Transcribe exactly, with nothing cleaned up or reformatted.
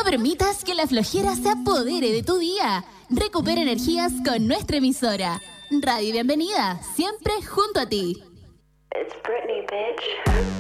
No permitas que la flojera se apodere de tu día. Recupera energías con nuestra emisora. Radio Bienvenida, siempre junto a ti. It's Britney, bitch.